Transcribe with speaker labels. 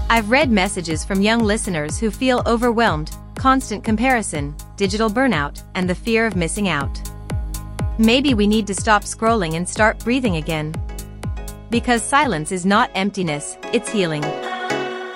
Speaker 1: I've read messages from young listeners who feel overwhelmed, constant comparison, digital burnout, and the fear of missing out. Maybe we need to stop scrolling and start breathing again. Because silence is not emptiness, it's healing.